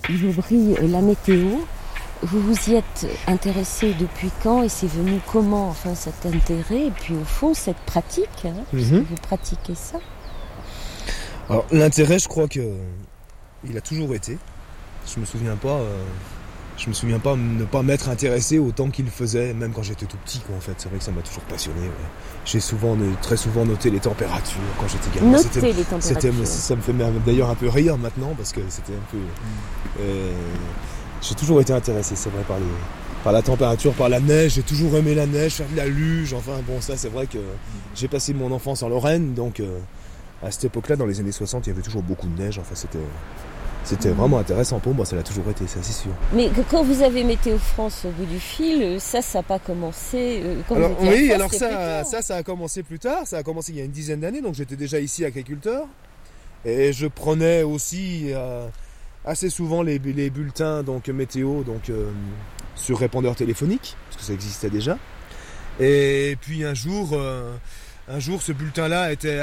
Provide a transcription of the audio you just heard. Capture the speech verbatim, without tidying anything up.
Yves Aubry, la météo, vous vous y êtes intéressé depuis quand et c'est venu comment, enfin, cet intérêt et puis au fond cette pratique, hein, puisque Mhm. vous pratiquez ça. Alors l'intérêt, je crois que il a toujours été. Je me souviens pas, euh, je me souviens pas ne pas m'être intéressé autant qu'il le faisait, même quand j'étais tout petit, quoi. En fait, c'est vrai que ça m'a toujours passionné. Ouais. J'ai souvent, très souvent noté les températures quand j'étais gamin. Noter C'était, les températures. c'était, ça me fait d'ailleurs un peu rire maintenant parce que c'était un peu. Euh, j'ai toujours été intéressé, c'est vrai, par les, par la température, par la neige. J'ai toujours aimé la neige, faire de la luge. Enfin bon, ça c'est vrai que j'ai passé mon enfance en Lorraine, donc euh, à cette époque-là, dans les années soixante, il y avait toujours beaucoup de neige. Enfin, c'était. C'était vraiment intéressant pour moi, ça l'a toujours été, ça c'est sûr. Mais que quand vous avez Météo France au bout du fil, ça, ça n'a pas commencé euh, quand Alors vous étiez oui, enfant, alors c'était plus ça, tard. ça, ça a commencé plus tard, ça a commencé il y a une dizaine d'années, donc j'étais déjà ici agriculteur. Et je prenais aussi euh, assez souvent les, les bulletins donc météo donc, euh, sur répondeur téléphonique, parce que ça existait déjà. Et puis un jour, euh, un jour ce bulletin-là était